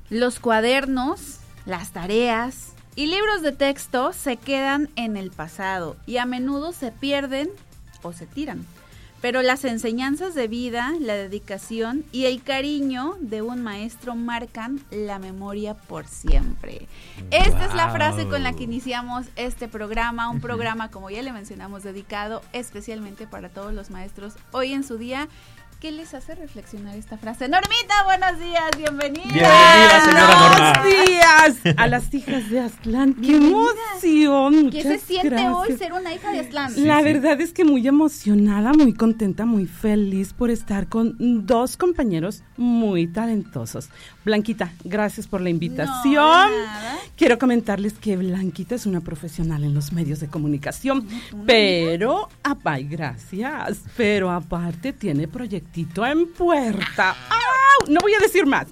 Los cuadernos, las tareas y libros de texto se quedan en el pasado y a menudo se pierden o se tiran. Pero las enseñanzas de vida, la dedicación y el cariño de un maestro marcan la memoria por siempre. Esta es la frase con la que iniciamos este programa, un programa, como ya le mencionamos, dedicado especialmente para todos los maestros hoy en su día. ¿Qué les hace reflexionar esta frase? Normita, buenos días, bienvenida. Bienvenida, señora Norma. Buenos días a las hijas de Aztlán. ¡Qué emoción! ¿Qué se siente hoy ser una hija de Aztlán? La verdad es que muy emocionada, muy contenta, muy feliz por estar con dos compañeros muy talentosos. Blanquita, gracias por la invitación. Nada. Quiero comentarles que Blanquita es una profesional en los medios de comunicación, pero, ay, gracias, pero aparte tiene proyectito en puerta. ¡Au! No voy a decir más.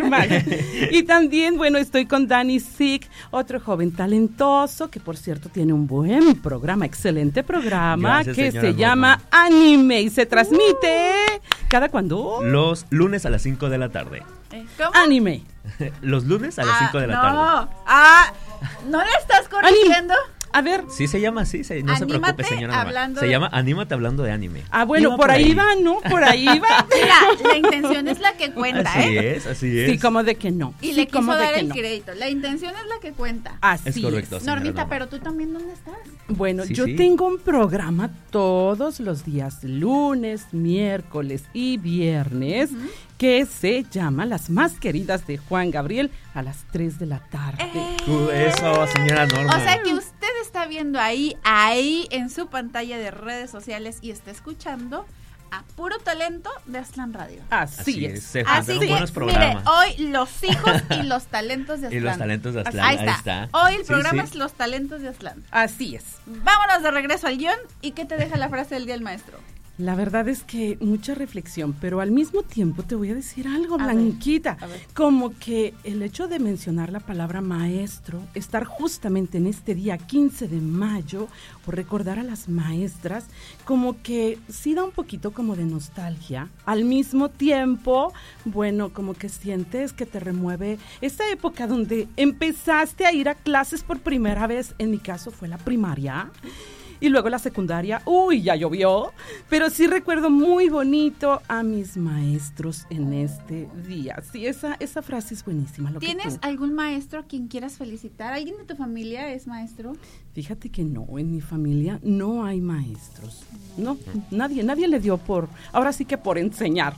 Y también, bueno, estoy con Dani Sick, otro joven talentoso, que por cierto tiene un buen programa, excelente programa, Gracias, que señora se llama Anime y se transmite ¿cada cuándo? Los lunes a las 5 de la tarde. ¿Cómo? Anime. Los lunes a las 5 de la tarde. ¿No le estás corrigiendo? A ver. Sí, se llama así, no se preocupe, señora Norma. Hablando Se de- llama Anímate hablando de anime. Bueno, Iba por ahí va, ¿no? Por ahí va. Mira, la intención es la que cuenta, Así es. Sí, como de que no. Y Sí, le quiso como de dar que el no. crédito. La intención es la que cuenta. Así Es correcto. señora Normita, Norma. pero tú también, ¿dónde estás? Bueno, Sí, yo sí. tengo un programa todos los días, lunes, miércoles y viernes, que se llama Las Más Queridas de Juan Gabriel a las 3 de la tarde. Eso, señora Norma. O sea que usted está viendo ahí en su pantalla de redes sociales y está escuchando a puro talento de Aztlán Radio. Así es. Se Así juntaron que, buenos mire, programas. hoy los hijos y los talentos de Y Aztlán. los talentos de Aztlán, Ahí ahí está. está. Hoy el Sí, programa sí. es los talentos de Aztlán. Así es. Vámonos de regreso al guión. ¿Y qué te deja la frase del día del maestro? La verdad es que mucha reflexión, pero al mismo tiempo te voy a decir algo, A ver, Blanquita. a ver. Como que el hecho de mencionar la palabra maestro, estar justamente en este día 15 de mayo, o recordar a las maestras, como que sí da un poquito como de nostalgia. Al mismo tiempo, bueno, como que sientes que te remueve esa época donde empezaste a ir a clases por primera vez. En mi caso fue la primaria. Y luego la secundaria, ya llovió, pero sí recuerdo muy bonito a mis maestros en este día. Sí, esa frase es buenísima. ¿Tienes algún maestro a quien quieras felicitar? ¿Alguien de tu familia es maestro? Fíjate que no, en mi familia no hay maestros. No, nadie le dio ahora sí que por enseñar.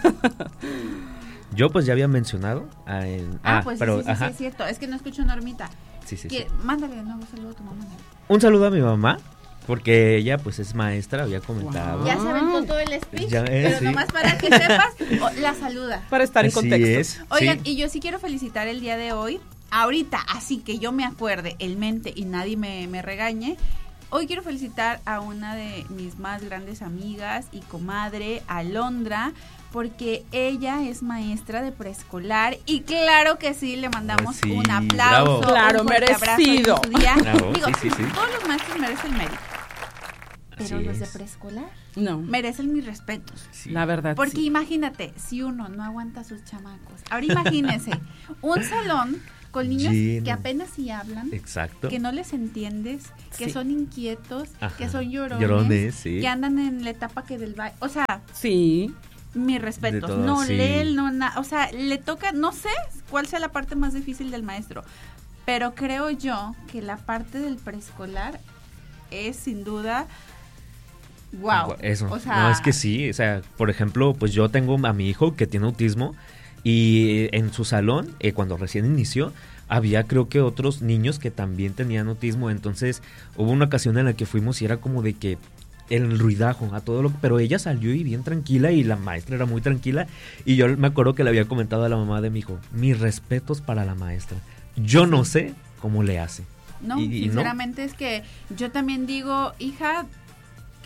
Yo pues ya había mencionado Pues pero, sí, es cierto. Es que no escucho a Normita. Sí. Mándale de nuevo saludo a tu mamá. Un saludo a mi mamá, porque ella pues es maestra, había comentado. Ya se aventó todo el speech, Ya, pero sí. nomás para que sepas, la saluda. Para estar en Así contexto. es. Oigan, Sí. y yo sí quiero felicitar el día de hoy, ahorita, así que yo me acuerde, el mente y nadie me regañe. Hoy quiero felicitar a una de mis más grandes amigas y comadre, Alondra, porque ella es maestra de preescolar y claro que sí, le mandamos Sí, un aplauso, bravo. Claro, un fuerte abrazo merecido. en su día. Bravo, Digo, sí. todos los maestros merecen mérito, pero Así los de es. preescolar No, merecen mis respetos. Sí. la verdad Porque sí. imagínate, si uno no aguanta a sus chamacos. Ahora imagínense, un salón con niños Lleno. que apenas sí hablan, Exacto. que no les entiendes, que Sí. son inquietos, Ajá. que son Llorones, sí. que andan en la etapa que del baile. O sea, Sí. mis De respetos. todo, No sí. lee, no nada. O sea, le toca, no sé cuál sea la parte más difícil del maestro, pero creo yo que la parte del preescolar es sin duda. Wow. Eso. O sea, No, es que sí. O sea, por ejemplo, pues yo tengo a mi hijo que tiene autismo y en su salón, cuando recién inició, había creo que otros niños que también tenían autismo. Entonces hubo una ocasión en la que fuimos y era como de que el ruidajo a todo lo pero ella salió y bien tranquila y la maestra era muy tranquila y yo me acuerdo que le había comentado a la mamá de mi hijo, mis respetos para la maestra. Yo no sé cómo le hace. No, Y no. sinceramente es que yo también digo, hija,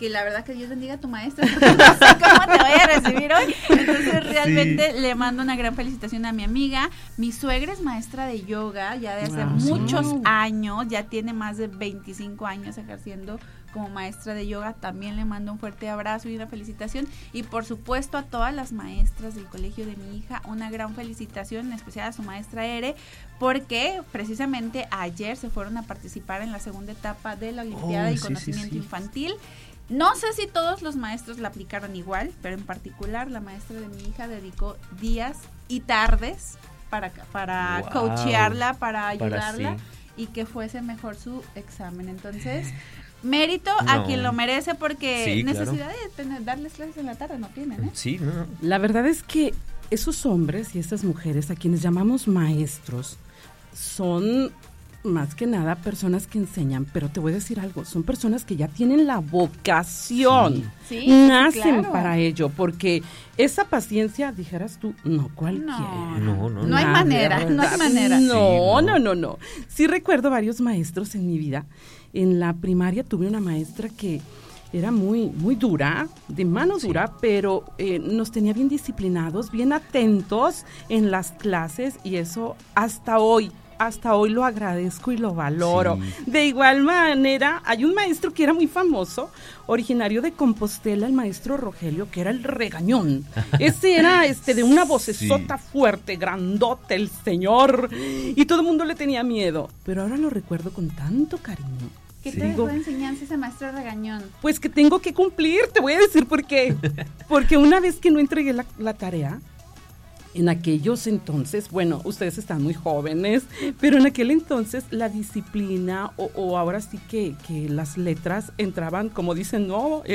que la verdad que Dios bendiga a tu maestra, porque no sé cómo te voy a recibir hoy. Entonces realmente le mando una gran felicitación a mi amiga. Mi suegra es maestra de yoga ya de hace muchos años, ya tiene más de 25 años ejerciendo como maestra de yoga. También le mando un fuerte abrazo y una felicitación, y por supuesto a todas las maestras del colegio de mi hija, una gran felicitación, en especial a su maestra Ere, porque precisamente ayer se fueron a participar en la segunda etapa de la Olimpiada de Conocimiento Infantil. No sé si todos los maestros la aplicaron igual, pero en particular la maestra de mi hija dedicó días y tardes para coachearla, para ayudarla y que fuese mejor su examen. Entonces, mérito a quien lo merece, porque necesidad de darles clases en la tarde no tienen, ¿eh? Sí, no. La verdad es que esos hombres y esas mujeres a quienes llamamos maestros son más que nada personas que enseñan, pero te voy a decir algo, son personas que ya tienen la vocación, nacen para ello, porque esa paciencia, dijeras tú, no cualquiera. No hay manera, no hay manera. No. Sí recuerdo varios maestros en mi vida. En la primaria tuve una maestra que era muy dura, de mano dura, pero nos tenía bien disciplinados, bien atentos en las clases, y eso hasta hoy lo agradezco y lo valoro. Sí. De igual manera, hay un maestro que era muy famoso, originario de Compostela, el maestro Rogelio, que era el regañón. Ese era de una vocesota fuerte, grandote, el señor, y todo el mundo le tenía miedo. Pero ahora lo recuerdo con tanto cariño. ¿Qué te dejó de enseñanza ese maestro regañón? Pues que tengo que cumplir, te voy a decir por qué. Porque una vez que no entregué la tarea, en aquellos entonces, bueno, ustedes están muy jóvenes, pero en aquel entonces la disciplina o ahora sí que las letras entraban, como dicen,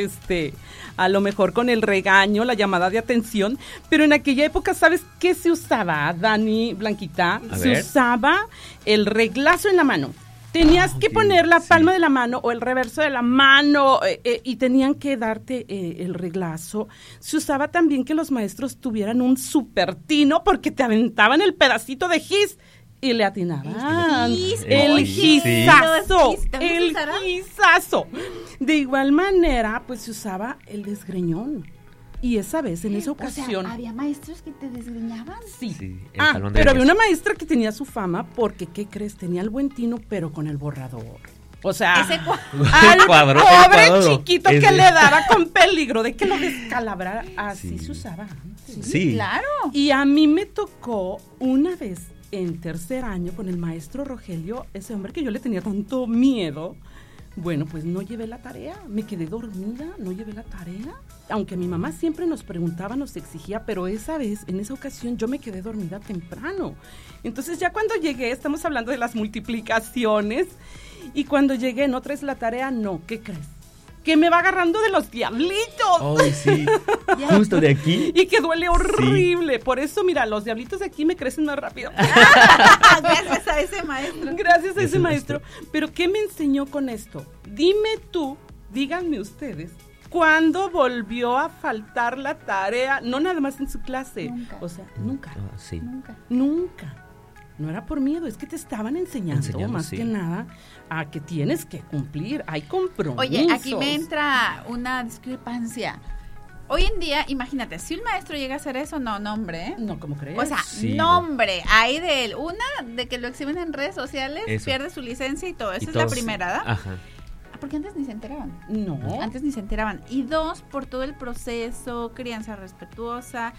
a lo mejor con el regaño, la llamada de atención, pero en aquella época, ¿sabes qué se usaba, Dani, Blanquita? Se usaba el reglazo en la mano. Tenías que poner la palma de la mano o el reverso de la mano y tenían que darte el reglazo. Se usaba también que los maestros tuvieran un super tino porque te aventaban el pedacito de gis y le atinaban. El gizazo. De igual manera, pues se usaba el desgreñón. Y esa vez, en esa ocasión... O sea, ¿había maestros que te desgreñaban? Sí. Pero había una maestra que tenía su fama porque, ¿qué crees? Tenía el buen tino, pero con el borrador. O sea, ese al pobre chiquito que le daba con peligro de que lo descalabrara. Así se usaba. Sí, claro. Y a mí me tocó una vez en tercer año con el maestro Rogelio, ese hombre que yo le tenía tanto miedo. Bueno, pues no llevé la tarea, me quedé dormida, no llevé la tarea. Aunque mi mamá siempre nos preguntaba, nos exigía, pero esa vez, en esa ocasión, yo me quedé dormida temprano. Entonces ya cuando llegué, estamos hablando de las multiplicaciones, y cuando llegué, ¿no traes la tarea? No, ¿qué crees? Que me va agarrando de los diablitos. Ay, sí, justo de aquí. Y que duele horrible. Sí. Por eso, mira, los diablitos de aquí me crecen más rápido. Gracias a ese maestro. Gracias a ese maestro. Pero, ¿qué me enseñó con esto? Dime tú, díganme ustedes, ¿cuándo volvió a faltar la tarea? No nada más en su clase. Nunca. O sea, nunca. Sí. Nunca. No era por miedo, es que te estaban enseñando más que nada a que tienes que cumplir, hay compromisos. Oye, aquí me entra una discrepancia. Hoy en día, imagínate, si un maestro llega a hacer eso, no, hombre. No, ¿cómo crees? O sea, nombre, hay de él. Una, de que lo exhiben en redes sociales, pierde su licencia y todo. Esa es la primera, ¿verdad? Ajá. Porque antes ni se enteraban. No. Antes ni se enteraban. Y dos, por todo el proceso, crianza respetuosa,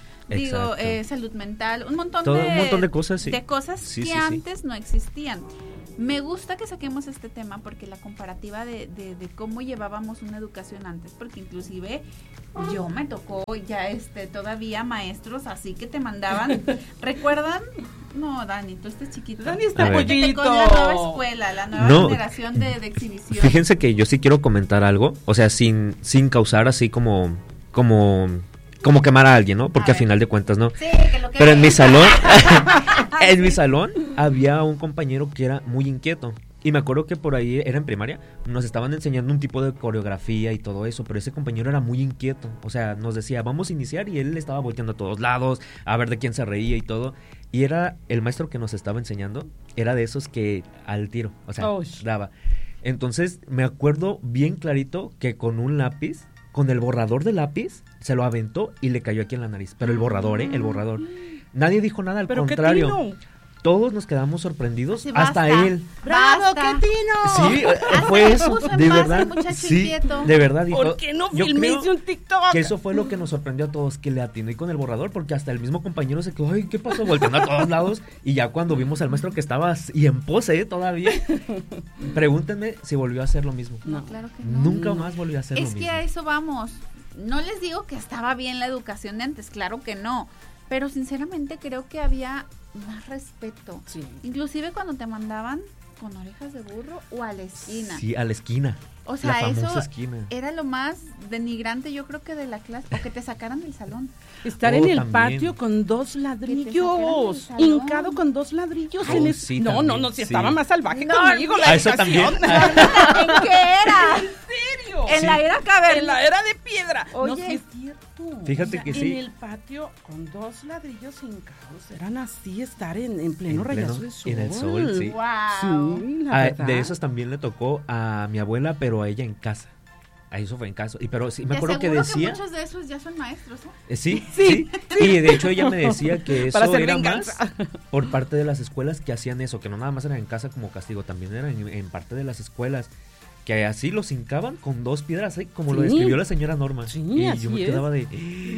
salud mental, un montón de cosas, de cosas que antes no existían. Me gusta que saquemos este tema porque la comparativa de cómo llevábamos una educación antes, porque inclusive yo me tocó ya todavía maestros así que te mandaban, ¿recuerdan? No, Dani, tú estás chiquito. Dani está pollito. Con la nueva escuela, la nueva generación de exhibición. Fíjense que yo sí quiero comentar algo, o sea, sin causar así como quemar a alguien, ¿no? Porque a final de cuentas, ¿no? Sí, que lo que pero en mi salón había un compañero que era muy inquieto. Y me acuerdo que por ahí, era en primaria, nos estaban enseñando un tipo de coreografía y todo eso, pero ese compañero era muy inquieto. O sea, nos decía, vamos a iniciar, y él estaba volteando a todos lados, a ver de quién se reía y todo. Y era el maestro que nos estaba enseñando, era de esos que al tiro, o sea, daba. Entonces me acuerdo bien clarito que con un lápiz, con el borrador de lápiz, se lo aventó y le cayó aquí en la nariz. Pero el borrador, el borrador. Nadie dijo nada, al contrario. ¿Qué tino? Todos nos quedamos sorprendidos, Sí, hasta basta. él. ¡Bravo, Basta. qué tino! Sí, fue eso, puso en de paz verdad. el muchacho Sí, inquieto. de verdad dijo. ¿Por qué no yo filmé creo un TikTok? que eso fue lo que nos sorprendió a todos, que le atinó y con el borrador, porque hasta el mismo compañero se quedó, ay, ¿qué pasó? Volteando a todos lados, y ya cuando vimos al maestro que estaba y en pose todavía, pregúntenme si volvió a hacer lo mismo. No. Claro que no. Nunca más volvió a hacer lo Es mismo. que a eso vamos. No les digo que estaba bien la educación de antes, claro que no. Pero sinceramente creo que había más respeto. Sí. Inclusive cuando te mandaban con orejas de burro o a la esquina. Sí, a la esquina. O sea, la famosa eso esquina. era lo más denigrante, yo creo que de la clase. O que te sacaran del salón. Estar Oh, en el también. patio con 2 ladrillos, sacaran del salón. hincado con 2 ladrillos. Oh, en el... sí, No, también, si sí. estaba más salvaje No, conmigo la Ah, eso educación. también. ¿En qué era? ¿En serio? En Sí. la era caverna. En la era de piedra. No, Oye. sí es cierto. Fíjate que sí. En el patio con 2 ladrillos hincados. Eran así, estar en pleno rayazo de sol. en el sol, sí. Wow. Sí, la Ah, verdad. de esos también le tocó a mi abuela, pero a ella en casa. A eso fue en casa. Pero sí, me De acuerdo que seguro decía. muchos de esos ya son maestros, ¿eh? Sí, sí, Y de hecho ella me decía que eso Para hacer era venganza. más por parte de las escuelas que hacían eso, que no nada más era en casa como castigo, también era en parte de las escuelas. Que así los hincaban con 2 piedras, como lo Sí. describió la señora Norma. Sí, y así yo me es. quedaba de.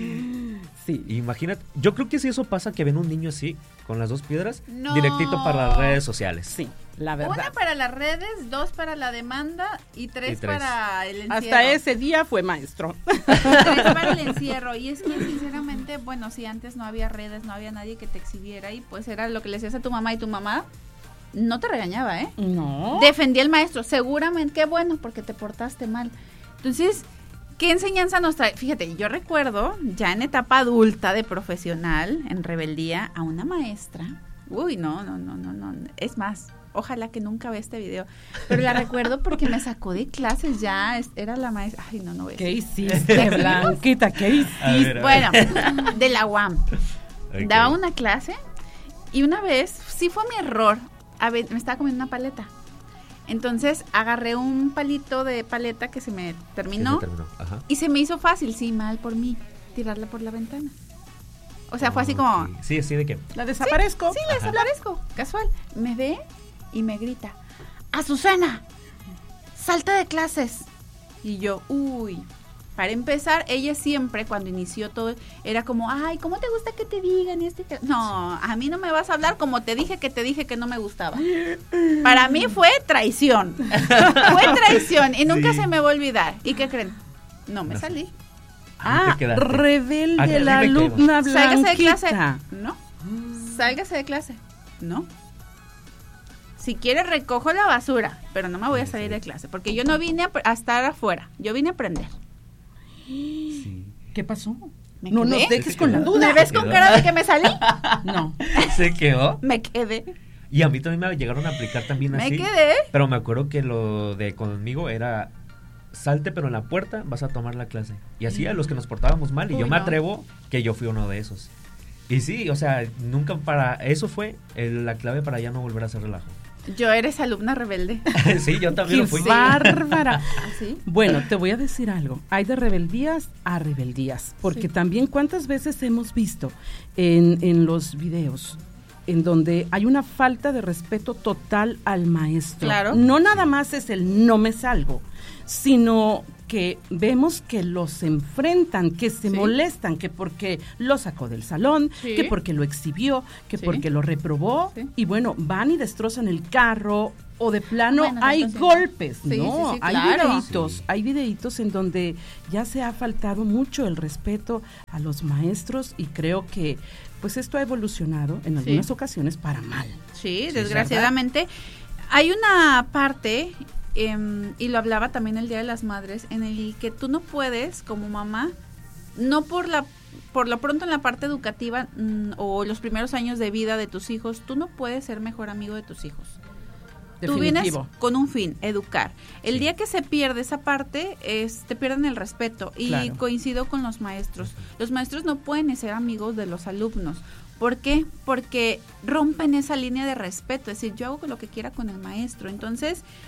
Sí. Imagínate, yo creo que si eso pasa, que ven un niño así, con las 2 piedras, No. directito para las redes sociales. Sí, la verdad. Una para las redes, 2 para la demanda y 3 Y tres. para el encierro. Hasta ese día fue maestro. 3 para el encierro. Y es que sinceramente, bueno, si antes no había redes, no había nadie que te exhibiera y pues era lo que le decías a tu mamá y tu mamá no te regañaba, ¿eh? No. Defendía al maestro, seguramente, qué bueno, porque te portaste mal. Entonces, ¿qué enseñanza nos trae? Fíjate, yo recuerdo ya en etapa adulta de profesional, en rebeldía, a una maestra. Uy, no. Es más, ojalá que nunca vea este video. Pero la recuerdo porque me sacó de clases ya. Era la maestra. Ay, no voy a ¿Qué decir. hiciste, Blanquita? ¿Qué hiciste? A ver. Bueno, de la UAM. Ok. Daba una clase y una vez, sí fue mi error, me estaba comiendo una paleta. Entonces agarré un palito de paleta que se me terminó, Sí, se terminó. Ajá. y se me hizo fácil, sí, mal por mí, tirarla por la ventana. O sea, fue así como, Ok. Sí, así de que. La desaparezco. sí, la desaparezco, casual. Me ve y me grita, Azucena, salta de clases. Y yo, uy. Para empezar, ella siempre, cuando inició todo, era como, ay, ¿cómo te gusta que te digan? No, a mí no me vas a hablar como te dije que no me gustaba. Para mí fue traición. Fue traición y nunca Sí. se me va a olvidar. ¿Y qué creen? No me No sé. salí. Ah, te quedaste. rebelde Aquí la me quedo. alumna Sálgase de Blanquita. clase. No. Sálgase de clase. No. Si quiere recojo la basura, pero no me voy a salir de clase, porque yo no vine a estar afuera, yo vine a aprender. Sí. ¿Qué pasó? ¿Me No quedé? nos dejes con la duda. ¿Me ves con cara de que me salí? No. Se quedó. Me quedé. Y a mí también me llegaron a aplicar también Me así. quedé. Pero me acuerdo que lo de conmigo era salte pero en la puerta vas a tomar la clase. Y así a los que nos portábamos mal. Y Uy, yo me no. atrevo que yo fui uno de esos. Y sí, o sea, nunca para... Eso fue la clave para ya no volver a hacer relajo. Yo eres alumna rebelde. Sí, yo también ¡Qué lo fui. bárbara! ¿Así? Bueno, te voy a decir algo. Hay de rebeldías a rebeldías. Porque Sí. también cuántas veces hemos visto en los videos en donde hay una falta de respeto total al maestro. Claro. No nada más es el no me salgo, sino que vemos que los enfrentan, que se Sí. molestan, que porque lo sacó del salón, Sí. que porque lo exhibió, que Sí. porque lo reprobó, Sí. y bueno, van y destrozan el carro, o de plano Bueno, hay entonces, golpes, sí, ¿no? sí, sí, Hay claro. videitos, Sí. hay videitos en donde ya se ha faltado mucho el respeto a los maestros, y creo que pues esto ha evolucionado en algunas Sí. ocasiones para mal. Sí, Sí, desgraciadamente. Hay una parte, y lo hablaba también el Día de las Madres, en el que tú no puedes, como mamá, no por lo pronto en la parte educativa o los primeros años de vida de tus hijos, tú no puedes ser mejor amigo de tus hijos. Tú vienes Definitivo. con un fin, educar. El Sí. día que se pierde esa parte, te pierden el respeto. Y Claro. coincido con los maestros. Los maestros no pueden ser amigos de los alumnos. ¿Por qué? Porque rompen esa línea de respeto. Es decir, yo hago lo que quiera con el maestro. Entonces,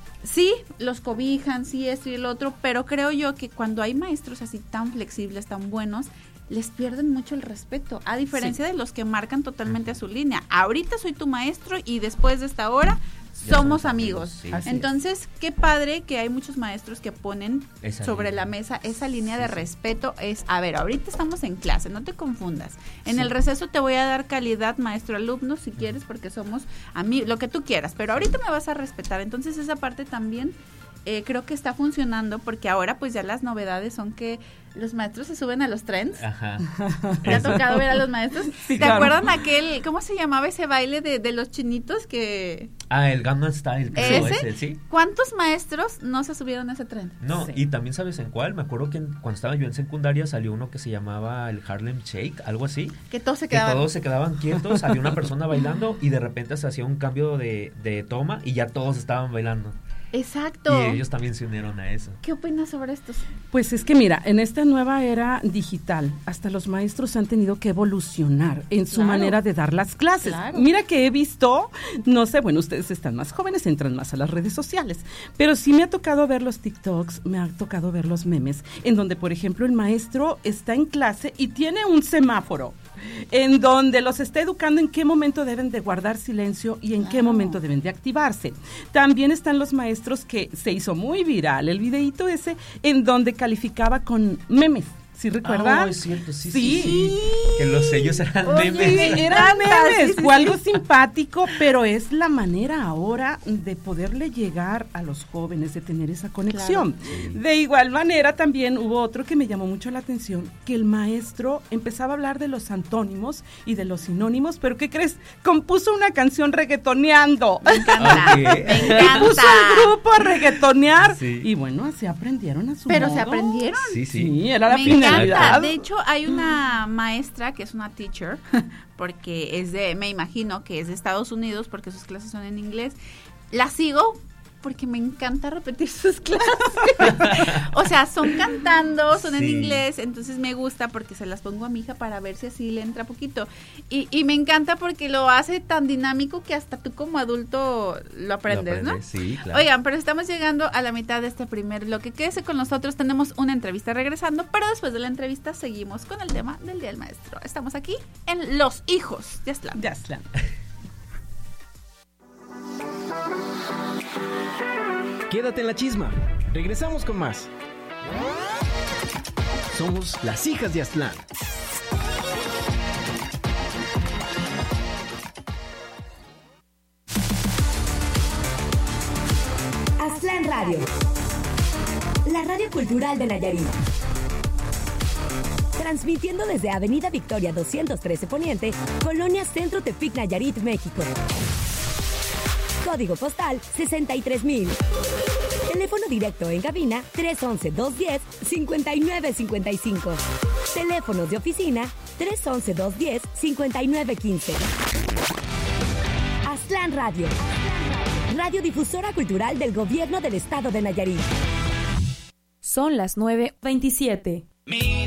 Sí, los cobijan, sí, esto y el otro, pero creo yo que cuando hay maestros así tan flexibles, tan buenos, les pierden mucho el respeto, a diferencia de los que marcan totalmente a su línea. Ahorita soy tu maestro y después de esta hora somos amigos. Sí. Entonces, qué padre que hay muchos maestros que ponen sobre la mesa esa línea de respeto. Es, a ver, ahorita estamos en clase, no te confundas. En el receso te voy a dar calidad maestro-alumno si quieres, porque somos amigos, lo que tú quieras, pero ahorita me vas a respetar. Entonces, esa parte también creo que está funcionando, porque ahora pues ya las novedades son que los maestros se suben a los trends. Ajá. ¿Te ha tocado ver a los maestros? Sí, ¿Te acuerdan aquel, cómo se llamaba ese baile de los chinitos que... El Gangnam Style, creo ese, ¿sí? ¿Cuántos maestros no se subieron a ese tren? No, Sí. y también sabes en cuál, me acuerdo que cuando estaba yo en secundaria salió uno que se llamaba el Harlem Shake, algo así. Que todos se Que quedaban... todos se quedaban quietos, había una persona bailando y de repente se hacía un cambio de toma y ya todos estaban bailando. Exacto. Y ellos también se unieron a eso. ¿Qué opinas sobre estos? Pues es que mira, en esta nueva era digital, hasta los maestros han tenido que evolucionar en su manera de dar las clases. Claro. Mira que he visto, no sé, bueno, ustedes están más jóvenes, entran más a las redes sociales, pero sí me ha tocado ver los TikToks, me ha tocado ver los memes, en donde, por ejemplo, el maestro está en clase y tiene un semáforo, en donde los está educando en qué momento deben de guardar silencio y en qué momento deben de activarse. También están los maestros que se hizo muy viral el videíto ese en donde calificaba con memes. ¿Sí recuerdan? Es cierto, sí. Que los sellos eran Oye, memes. Eran memes, sí, fue algo simpático, pero es la manera ahora de poderle llegar a los jóvenes, de tener esa conexión. Claro. De igual manera también hubo otro que me llamó mucho la atención, que el maestro empezaba a hablar de los antónimos y de los sinónimos, pero ¿qué crees? Compuso una canción reggaetoneando. Me encanta, Ok. me Y encanta. puso el grupo a reggaetonear. Sí. Y bueno, así aprendieron a su Pero modo. se aprendieron. Sí. Sí, era la Me finalidad. encanta. De hecho, hay una maestra que es una teacher, porque me imagino que es de Estados Unidos, porque sus clases son en inglés. La sigo porque me encanta repetir sus clases. O sea, son cantando, son en Sí. inglés, entonces me gusta porque se las pongo a mi hija para ver si así le entra poquito. Y me encanta porque lo hace tan dinámico que hasta tú como adulto lo aprendes, ¿no? Sí, claro. Oigan, pero estamos llegando a la mitad de este primer bloque. Quédese con nosotros, tenemos una entrevista regresando, pero después de la entrevista seguimos con el tema del Día del Maestro. Estamos aquí en Los Hijos de Aztlán. Ya está. Quédate en la chisma. Regresamos con más. Somos las hijas de Aztlán. Aztlán Radio, la radio cultural de Nayarit. Transmitiendo desde Avenida Victoria 213 Poniente, Colonia Centro Tepic, Nayarit, México. Código postal 63,000. Teléfono directo en cabina 311-210-5955. Teléfonos de oficina 311-210-5915. Aztlán Radio. Radiodifusora cultural del Gobierno del Estado de Nayarit. Son las 9:27.